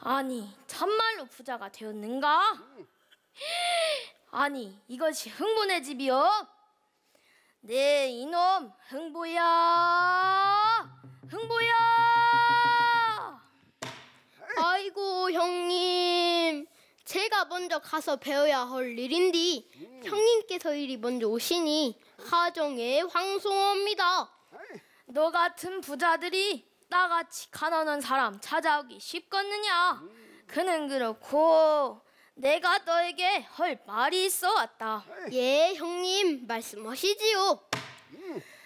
아니 참말로 부자가 되었는가? 아니 이것이 흥분의 집이요? 네 이놈 흥보야, 흥보야! 아이고 형님, 제가 먼저 가서 배워야 할 일인디 형님께서 이리 먼저 오시니 하정에 황송합니다. 너 같은 부자들이 나같이 가난한 사람 찾아오기 쉽겠느냐? 그는 그렇고 내가 너에게 할 말이 있어 왔다. 예 형님, 말씀하시지요.